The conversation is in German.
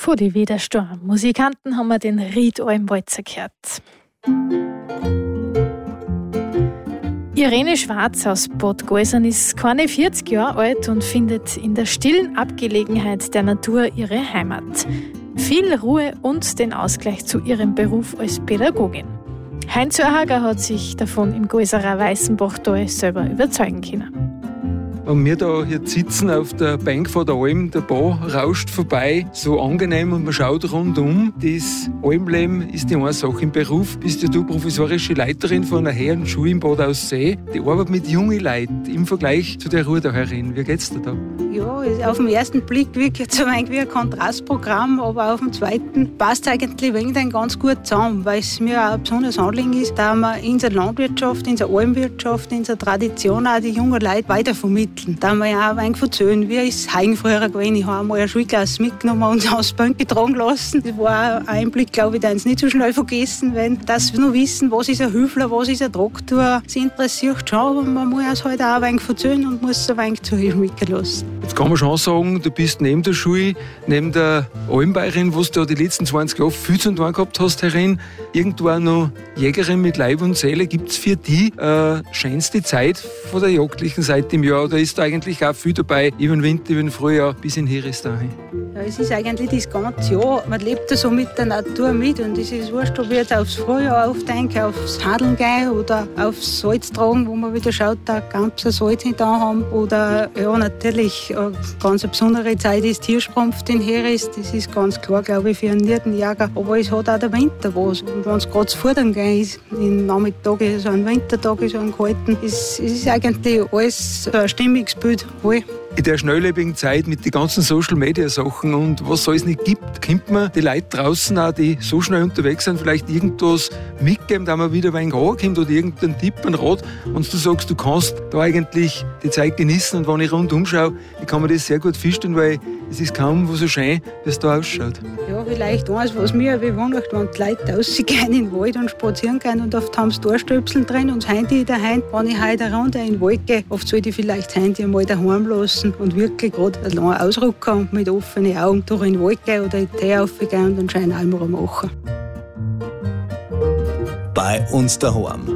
Vor die Widerstern-Musikanten haben wir den Riedalmwalzer gehört. Irene Schwarz aus Bad Gausern ist keine 40 Jahre alt und findet in der stillen Abgelegenheit der Natur ihre Heimat. Viel Ruhe und den Ausgleich zu ihrem Beruf als Pädagogin. Heinz Oerhager hat sich davon im Gauserer Weißenbachtal selber überzeugen können. Wenn wir da jetzt sitzen auf der Bank vor der Alm, der Bach rauscht vorbei, so angenehm und man schaut rundum. Das Almleben ist die eine Sache. Im Beruf bist ja du provisorische Leiterin von einer Herrenschule im Bad Aussee. Die Arbeit mit jungen Leuten im Vergleich zu der Ruhrdacherin. Wie geht's dir da? Ja, auf den ersten Blick wirkt jetzt wie ein Kontrastprogramm, aber auf den zweiten passt eigentlich dann ganz gut zusammen, weil es mir auch ein besonderes Anliegen ist, da wir in der Landwirtschaft, in der Almwirtschaft, in der Tradition auch die jungen Leute weitervermitteln. Da haben wir ja auch ein wenig erzählen, wie ist es heim früher gewesen. Ich habe einmal eine Schulklasse mitgenommen und aus der Bank getragen lassen. Das war ein Einblick, glaube ich, den sie nicht so schnell vergessen werden. Dass wir noch wissen, was ist ein Hüfler, was ist ein Traktor. Sie interessiert schon, aber man muss es halt auch ein wenig erzählen und muss es ein wenig zu Hilfe lassen. Jetzt kann man schon sagen, du bist neben der Schule, neben der Almbäuerin, wo du die letzten 20 Jahre viel zu tun gehabt hast, Herrin, irgendwo auch noch Jägerin mit Leib und Seele. Gibt es für die schönste Zeit von der jagdlichen Seite im Jahr? Oder ist da eigentlich auch viel dabei, über den Winter, über den Frühjahr bis in den Herbst dahin? Ja, es ist eigentlich das ganze Jahr. Man lebt da so mit der Natur mit und es ist wurscht, ob ich jetzt aufs Frühjahr aufdenke, aufs Hadeln gehen oder aufs Salz tragen, wo man wieder schaut, da ganz Salz nicht da haben. Oder ja, natürlich eine ganz besondere Zeit ist Tierschrumpf den Herbst. Das ist ganz klar, glaube ich, für einen Nierdenjäger. Aber es hat auch der Winter was. Und wenn es gerade zu fordern geht, ist, im Nachmittag ist so ein Wintertag, ist so ein kalten, es ist eigentlich alles so ein stimmiges Bild. In der schnelllebigen Zeit mit den ganzen Social-Media-Sachen und was es alles nicht gibt, könnte man die Leute draußen auch, die so schnell unterwegs sind, vielleicht irgendwas mitgeben, da man wieder ein ankommt oder irgendeinen Tipp, einen Rat. Und du sagst, du kannst da eigentlich die Zeit genießen und wenn ich rundum schaue, ich kann mir das sehr gut vorstellen, weil es ist kaum so schön, wie es da ausschaut. Ja, vielleicht eins, was mir bewundert, wenn die Leute rausgehen in den Wald und spazieren gehen und oft haben sie Ohrstöpsel drin und das Handy daheim. Wenn ich heute eine Runde in den Wald gehe, oft sollte ich vielleicht das Handy einmal daheim lassen und wirklich gerade allein ausrucken und mit offenen Augen durch den Wald gehen oder in den Tee raufgehen und einen schönen Almor machen. Bei uns daheim.